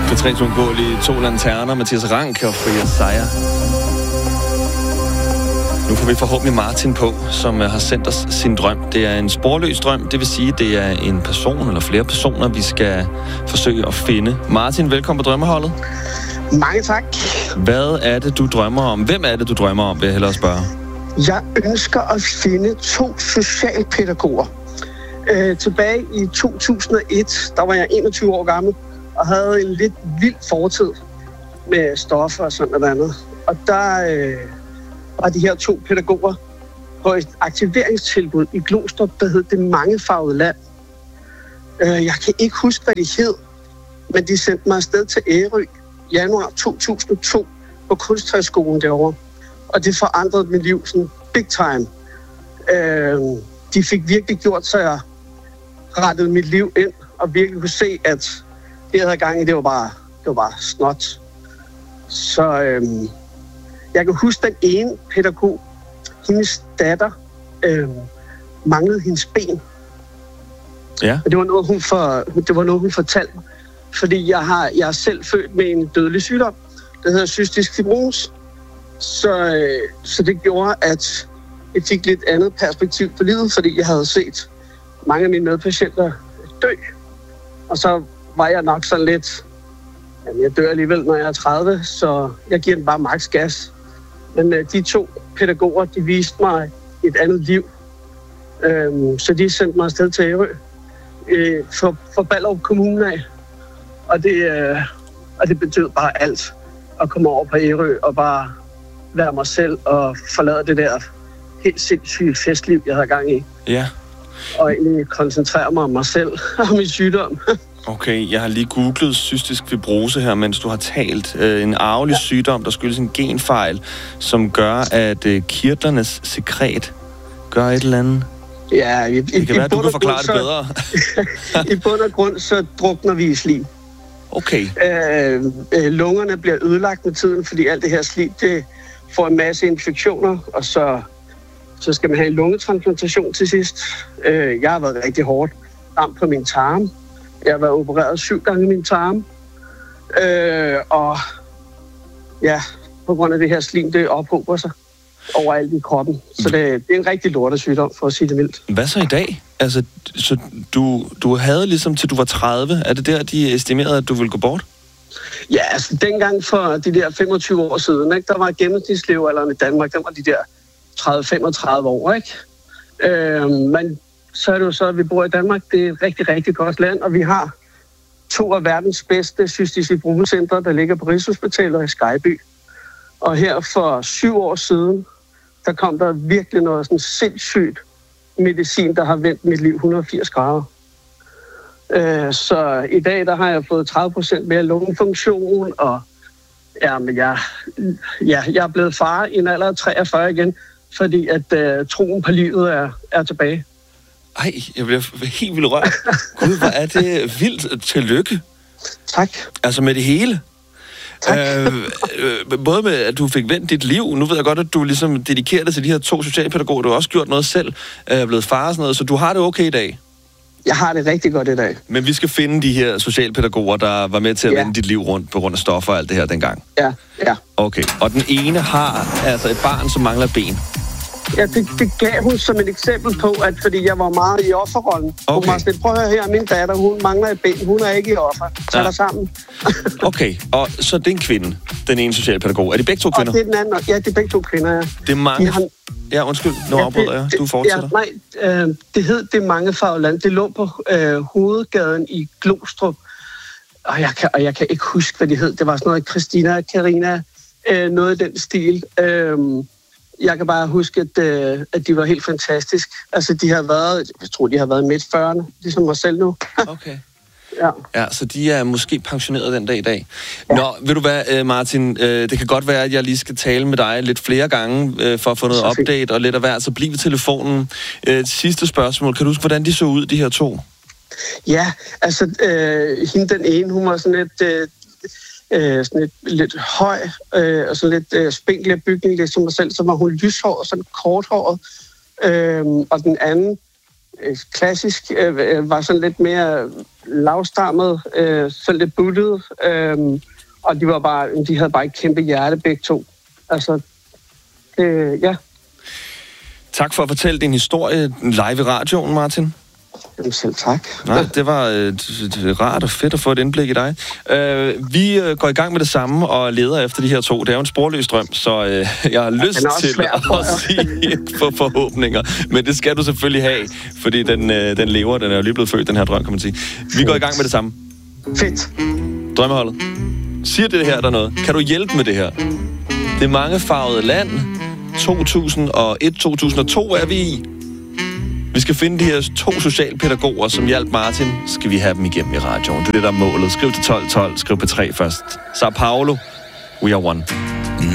P3's uundgåelige 2 lanterner, Mathias Rank og Fria Sejr. Nu får vi forhåbentlig Martin på, som har sendt os sin drøm. Det er en sporløs drøm, det vil sige, det er en person eller flere personer, vi skal forsøge at finde. Martin, velkommen på Drømmeholdet. Mange tak. Hvad er det, du drømmer om? Hvem er det, du drømmer om, vil jeg hellere spørge? Jeg ønsker at finde 2 socialpædagoger. Tilbage i 2001, der var jeg 21 år gammel, og havde en lidt vild fortid med stoffer og sådan noget andet. Og der var de her 2 pædagoger på et aktiveringstilbud i Glostrup, der hed Det Mangefarvede Land. Jeg kan ikke huske, hvad de hed, men de sendte mig afsted til Ærø januar 2002 på Kunsthøjskolen derovre. Og det forandrede mit liv sådan big time. De fik virkelig gjort, så jeg rettede mit liv ind og virkelig kunne se, at det, jeg havde gang i, det var bare snot. Så jeg kan huske, den ene pædagog, hendes datter, manglede hendes ben. Ja. Og det var noget, hun fortalte mig. Fordi jeg er selv født med en dødelig sygdom, der hedder cystisk fibrose. Så det gjorde, at jeg fik lidt andet perspektiv på livet, fordi jeg havde set mange af mine medpatienter dø. Og så var jeg nok sådan lidt, jamen jeg dør alligevel, når jeg er 30, så jeg giver den bare maks gas. Men de 2 pædagoger, de viste mig et andet liv. Så de sendte mig afsted til Ærø for Ballerup Kommune af. Og det betød bare alt at komme over på Ærø og bare være mig selv og forlade det der helt sindssyge festliv, jeg havde gang i. Ja. Og egentlig koncentrere mig om mig selv og min sygdom. Okay, jeg har lige googlet cystisk fibrose her, mens du har talt. En arvelig sygdom, der skyldes en genfejl, som gør, at kirtlernes sekret gør et eller andet. Ja, det kan være, at du kan forklare det bedre. I bund og grund, så drukner vi i slim. Okay. Lungerne bliver ødelagt med tiden, fordi alt det her slim, det får en masse infektioner, og så skal man have en lungetransplantation til sidst. Jeg har været rigtig hårdt ramt på min tarm. Jeg har været opereret 7 gange i min tarm. Og ja, på grund af det her slim, det ophober sig overalt i kroppen. Så det er en rigtig lortesygdom, for at sige det mildt. Hvad så i dag? Altså, så du havde ligesom til du var 30. Er det der, de estimerede, at du ville gå bort? Ja, altså dengang for de der 25 år siden, ikke, der var gennemsnitslevealderen i Danmark, der var de der 30-35 år, ikke? Men så er det jo så, at vi bor i Danmark. Det er et rigtig, rigtig godt land, og vi har 2 af verdens bedste cystisk fibrose-centre, der ligger på Rigshospitalet i Skejby. Og her for 7 år siden, der kom der virkelig noget sådan sindssygt medicin, der har vendt mit liv 180 grader. Så i dag, der har jeg fået 30% mere lungefunktion, og jeg er blevet far i en alder af 43 igen, fordi at troen på livet er tilbage. Ej, jeg bliver helt vildt rørt. Gud, hvor er det vildt. Tillykke. Tak. Altså med det hele. Tak. Både med, at du fik vendt dit liv. Nu ved jeg godt, at du ligesom dedikerer dig til de her 2 socialpædagoger. Du har også gjort noget selv. Blevet far og sådan noget. Så du har det okay i dag? Jeg har det rigtig godt i dag. Men vi skal finde de her socialpædagoger, der var med til at vende dit liv rundt på grund af stoffer og alt det her dengang. Ja. Okay, og den ene har altså et barn, som mangler ben. Ja, det gav hun som et eksempel på, at fordi jeg var meget i offerrollen. Okay. Hun var sådan, prøv at høre her, min datter, hun mangler et ben, hun er ikke i offer. Tag dig sammen. Okay, og så det er en kvinde, den ene socialpædagog. Er de begge 2 kvinder? Og det er den anden, ja, det er begge 2 kvinder, ja. Det er mange... Ja, undskyld, nu afbryder jeg. Du fortsætter. Det hed Det Mangefarvede Land. Det lå på hovedgaden i Glostrup. Og jeg kan ikke huske, hvad det hed. Det var sådan noget Christina, Karina, noget i den stil. Jeg kan bare huske, at de var helt fantastisk. Altså, jeg tror, de har været midt 40'erne, ligesom mig selv nu. Okay. Ja, så de er måske pensioneret den dag i dag. Ja. Nå, ved du hvad, Martin, det kan godt være, at jeg lige skal tale med dig lidt flere gange, for at få noget update og lidt af hvert, så bliv ved telefonen. Sidste spørgsmål. Kan du huske, hvordan de så ud, de her 2? Ja, altså, hende den ene, hun var sådan lidt høj og sådan lidt spinkle bygning, ligesom mig selv, så var hun lyshåret og sådan korthåret. Og den anden klassisk, var sådan lidt mere lavstammet, sådan lidt buttet, og de havde bare et kæmpe hjerte begge to. Altså, ja. Tak for at fortælle din historie live i radioen, Martin. Jamen selv tak. Nej, det var rart og fedt at få et indblik i dig. Vi går i gang med det samme og leder efter de her to. Det er jo en sporløs drøm, så jeg har lyst til at sige for forhåbninger. Men det skal du selvfølgelig have, fordi den lever. Den er jo lige blevet født, den her drøm, kan man sige. Vi går i gang med det samme. Fedt. Drømmeholdet. Siger det her der noget? Kan du hjælpe med det her? Det mangefarvede land. 2001-2002 er vi i. Vi skal finde de her 2 socialpædagoger, som hjalp Martin. Skal vi have dem igennem i radioen? Det er det, der er målet. Skriv til 1212. Skriv på 3 først. Så Paolo, we are one.